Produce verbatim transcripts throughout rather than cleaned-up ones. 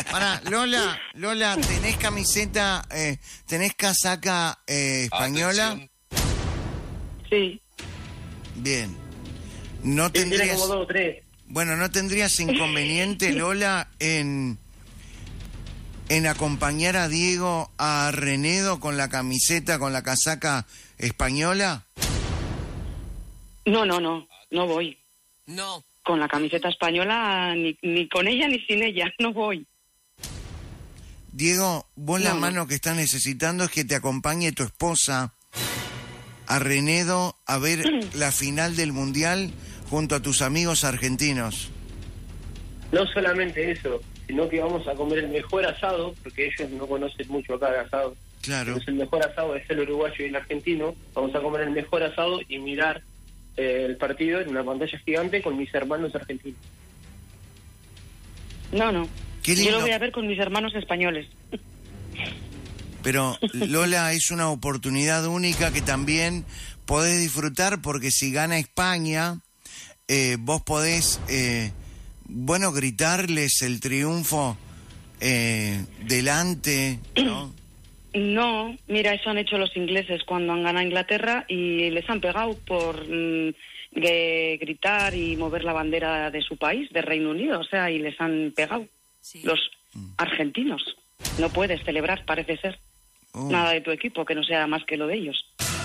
Pará, Lola, Lola, ¿tenés camiseta, eh, tenés casaca eh, española? Atención. Sí. Bien. No Tiene tendrías... como dos o tres. Bueno, ¿no tendrías inconveniente, Lola, en, en acompañar a Diego a Renedo con la camiseta, con la casaca española? No, no, no, no voy. No. Con la camiseta española, ni, ni con ella ni sin ella, no voy. Diego, vos No, la no. mano que estás necesitando es que te acompañe tu esposa a Renedo a ver la final del Mundial junto a tus amigos argentinos. No solamente eso, sino que vamos a comer el mejor asado, porque ellos no conocen mucho acá de asado. Claro. Entonces el mejor asado es el uruguayo y el argentino. Vamos a comer el mejor asado y mirar eh, el partido en una pantalla gigante con mis hermanos argentinos. No, no. Qué Yo lindo. lo voy a ver con mis hermanos españoles. Pero Lola, es una oportunidad única que también podés disfrutar porque si gana España, eh, vos podés, eh, bueno, gritarles el triunfo eh, delante, ¿no? No, mira, eso han hecho los ingleses cuando han ganado a Inglaterra y les han pegado por mm, de gritar y mover la bandera de su país, de Reino Unido, o sea, y les han pegado. Sí. Los argentinos. No puedes celebrar, parece ser, Oh. nada de tu equipo que no sea más que lo de ellos.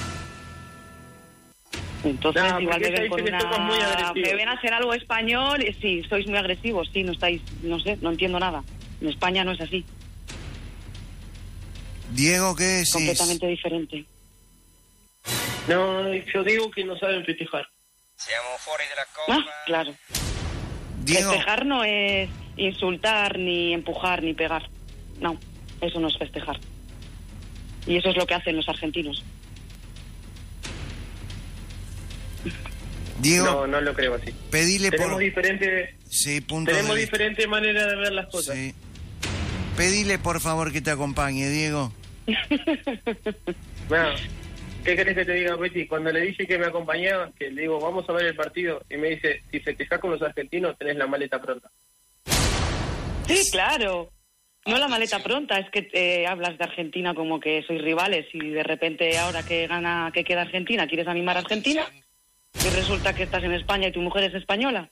Entonces, No, igual porque me ven ella con dice que somos muy una... agresivos. Me ven a hacer algo español, y sí, sois muy agresivos, sí, no estáis, no sé, no entiendo nada. En España no es así, Diego, ¿qué decís? completamente diferente. No, yo digo que no saben festejar. Ah, claro. Diego, Festejar no es insultar, ni empujar, ni pegar. No, eso no es festejar. Y eso es lo que hacen los argentinos. Diego, No, no lo creo así. pedile Tenemos por... diferentes, Sí, punto tenemos de vista. diferentes maneras de ver las cosas. Sí. Pedile por favor que te acompañe, Diego. Bueno, ¿qué querés que te diga, Betty? Cuando le dije que me acompañaba, que le digo, vamos a ver el partido, y me dice, si festejás con los argentinos, tenés la maleta pronta. Sí, claro. No la maleta pronta, es que eh, hablas de Argentina como que sois rivales y de repente ahora que gana, que queda Argentina, quieres animar a Argentina y resulta que estás en España y tu mujer es española.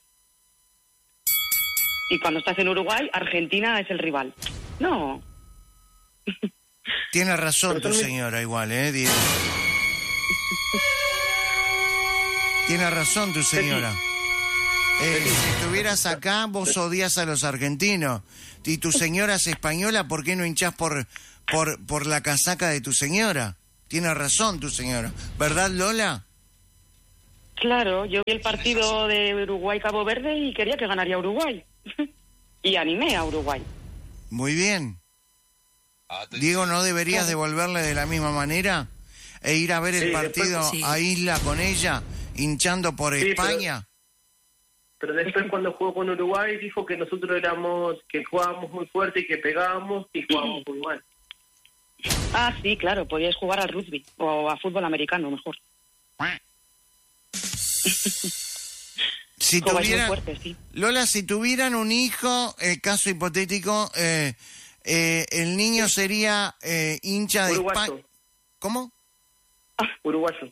Y cuando estás en Uruguay, Argentina es el rival. No. Tiene razón tu Pero son- señora igual, ¿eh, Diego? Tiene razón tu señora. Eh, si estuvieras acá, vos odias a los argentinos. Y tu señora es española, ¿por qué no hinchás por, por, por la casaca de tu señora? Tiene razón tu señora. ¿Verdad, Lola? Claro, yo vi el partido de Uruguay-Cabo Verde y quería que ganaría Uruguay. Y animé a Uruguay. Muy bien. Atención. Diego, ¿no deberías devolverle de la misma manera? E ir a ver el Sí, partido después- sí. a Isla con ella, hinchando por Sí, pero- España. Pero después cuando jugó con Uruguay dijo que nosotros éramos, que jugábamos muy fuerte y que pegábamos y jugábamos muy mal. Ah, sí, claro, podíais jugar al rugby o a fútbol americano mejor. Si Jugáis muy tuvieran, fuerte, sí. Lola, si tuvieran un hijo, eh, caso hipotético, eh, eh, el niño sería eh, hincha de Uruguayo. España. ¿Cómo? Uruguayo.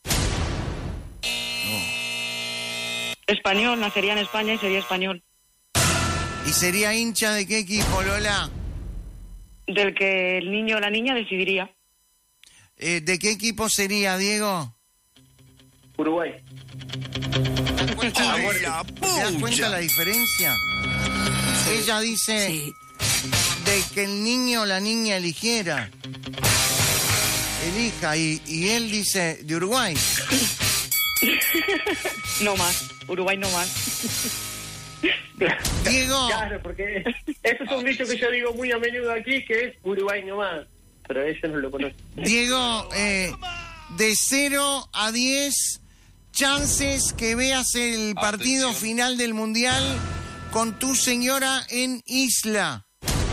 Español, nacería en España y sería español. ¿Y sería hincha de qué equipo, Lola? Del que el niño o la niña decidiría. Eh, ¿De qué equipo sería, Diego? Uruguay. ¿Te das cuenta, ¡Ay, ¿te la das cuenta pucha! la diferencia? Ella dice Sí. de que el niño o la niña eligiera. Elija, y, y él dice de Uruguay. No más, Uruguay no más. Diego, Claro, porque eso es un dicho que yo digo muy a menudo aquí, que es Uruguay nomás. Pero ellos no lo conocen. Diego, eh, de cero a diez, chances que veas el partido Atención. final del Mundial con tu señora en Isla.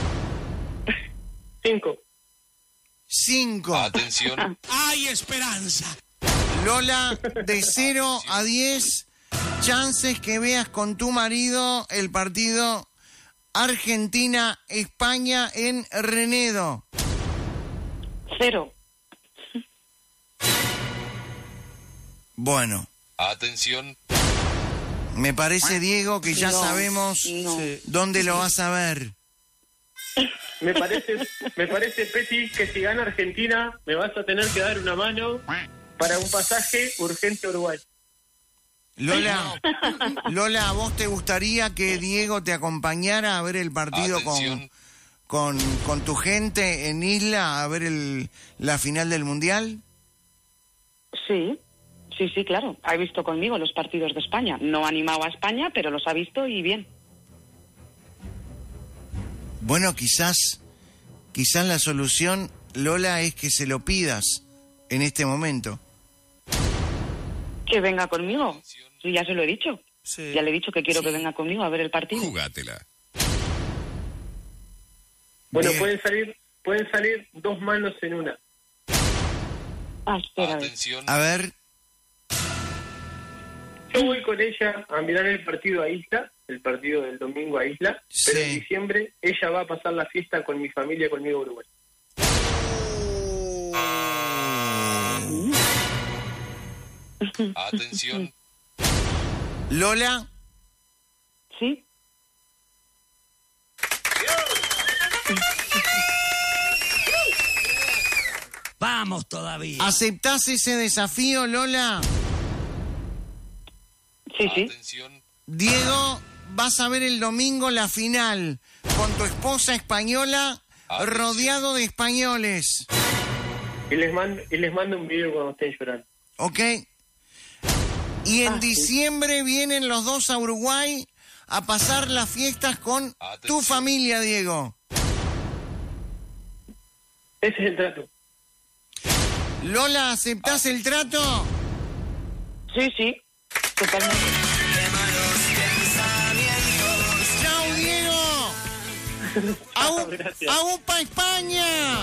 Cinco. Cinco. Atención. ¡Hay esperanza! Lola, de cero a diez, chances que veas con tu marido el partido Argentina, España en Renedo. Cero. Bueno, Atención. me parece, Diego, que ya No, sabemos no. dónde lo vas a ver. Me parece, me parece, Peti, que si gana Argentina me vas a tener que dar una mano para un pasaje urgente a Uruguay. Lola, Lola, ¿a vos te gustaría que Diego te acompañara a ver el partido con, Atención. con, con tu gente en Isla, a ver el, la final del Mundial? Sí, sí, sí, claro. Ha visto conmigo los partidos de España. No ha animado a España, pero los ha visto y bien. Bueno, quizás, quizás la solución, Lola, es que se lo pidas en este momento. Que venga conmigo. Sí, ya se lo he dicho. Sí. Ya le he dicho que quiero que venga conmigo a ver el partido. Jugátela. Bueno, Bien. pueden salir, pueden salir dos manos en una. Ah, espera. a ver. Atención. A ver, Yo voy con ella a mirar el partido a Isla, el partido del domingo a Isla, pero Sí. en diciembre ella va a pasar la fiesta con mi familia, conmigo a Uruguay. Atención. Lola, Sí. Vamos todavía. ¿aceptás ese desafío, Lola? Sí, sí. Atención. Diego, vas a ver el domingo la final con tu esposa española, Atención. rodeado de españoles. Y les mando, y les mando un video cuando estén llorando. ¿Ok? Y en Ah, sí. diciembre vienen los dos a Uruguay a pasar las fiestas con tu Atención. familia, Diego. Ese es el trato. Lola, ¿aceptás el trato? Sí, sí. Totalmente. ¡Chao, Diego! ¡Au, Gracias. ¡Aupa España!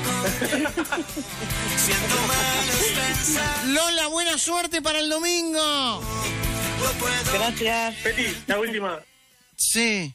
Lola, buena suerte para el domingo. Gracias. Peti, la última. Sí.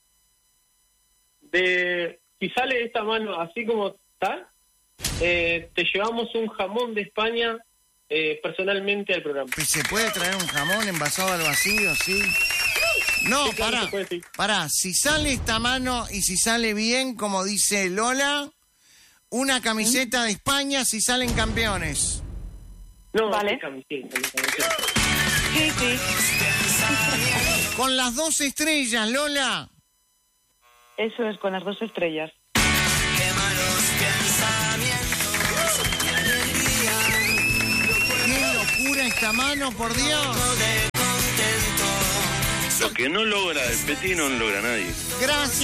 De, si sale esta mano así como está, eh, te llevamos un jamón de España eh, personalmente al programa. ¿Se puede traer un jamón envasado al vacío? Sí. No, Sí, claro, pará, se puede, sí. pará. Si sale esta mano y si sale bien, como dice Lola, una camiseta de España si salen campeones. No, Vale. qué camiseta, qué camiseta. Sí, sí. Con las dos estrellas, Lola. Eso es, con las dos estrellas. ¡Qué locura esta mano, por Dios! Lo que no logra el Peti no lo logra nadie. Gracias.